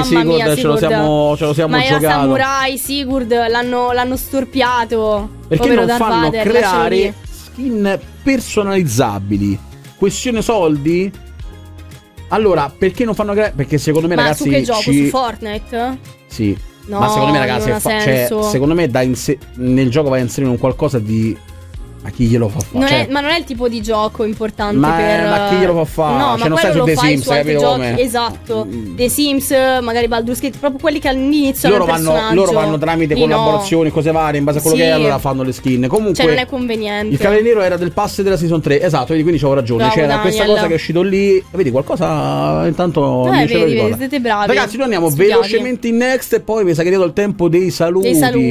Sigurd, ce lo siamo ma giocato. Ma Samurai Sigurd l'hanno storpiato. Perché non fanno creare skin personalizzabili? Questione soldi? Allora, perché non fanno creare? Perché secondo me, ragazzi, su che gioco? Su Fortnite? Sì. No, ma secondo me, ragazzi, cioè, secondo me nel gioco vai a inserire un qualcosa di... Ma chi glielo fa fare? Ma non è il tipo di gioco importante ma chi glielo fa fare? No, cioè, ma non stai su The Sims, capito come? Esatto. The Sims, magari Baldur's Gate, proprio quelli che all'inizio loro vanno tramite collaborazioni, cose varie, in base a quello che è, allora fanno le skin. Comunque, cioè non è conveniente. Il Cavaliere Nero era del pass della Season 3. Esatto, quindi c'avevo ragione. Bravo, c'era Daniel. questa cosa che è uscito lì. Vedi, qualcosa intanto vedi, siete bravi. Ragazzi, noi andiamo velocemente in next e poi mi sa che è arrivato il tempo dei saluti.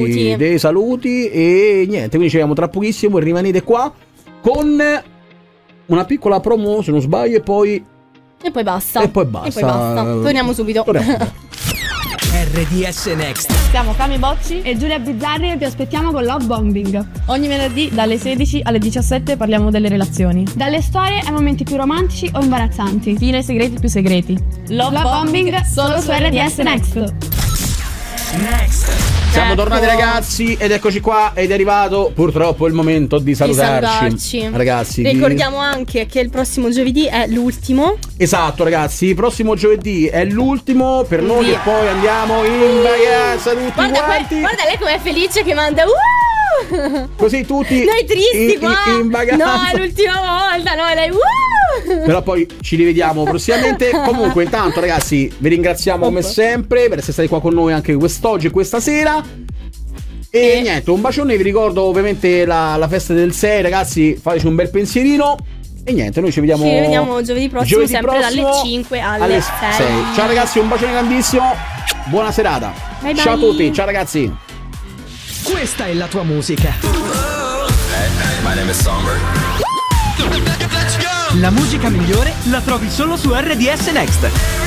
E niente, quindi ci vediamo tra pochissimo e rimanete qua con una piccola promo, se non sbaglio, e poi basta. Torniamo subito. RDS Next. Siamo Cami Bocci e Giulia Bizzarri e vi aspettiamo con Love Bombing. Ogni venerdì dalle 16 alle 17 parliamo delle relazioni. Dalle storie ai momenti più romantici o imbarazzanti. Fino ai segreti più segreti. Love Bombing solo su RDS Next. Siamo tornati, ragazzi, ed eccoci qua. Ed è arrivato purtroppo il momento di salutarci. Ragazzi, ricordiamo anche che il prossimo giovedì è l'ultimo. Esatto, ragazzi, il prossimo giovedì è l'ultimo per noi. E poi andiamo in vacanza tutti quanti. Guarda lei com'è felice che manda così tutti noi tristi qua in vacanza. No, è l'ultima volta. No, lei però poi ci rivediamo prossimamente. Comunque intanto, ragazzi, vi ringraziamo come sempre per essere stati qua con noi anche quest'oggi e questa sera. E niente, un bacione. Vi ricordo ovviamente la festa del 6, ragazzi, fateci un bel pensierino. E niente, noi ci vediamo giovedì prossimo, sempre dalle 5 alle 6. Ciao ragazzi, un bacione grandissimo. Buona serata. Bye ciao a tutti, ciao ragazzi. Questa è la tua musica. My name is Songbird. La musica migliore la trovi solo su RDS Next.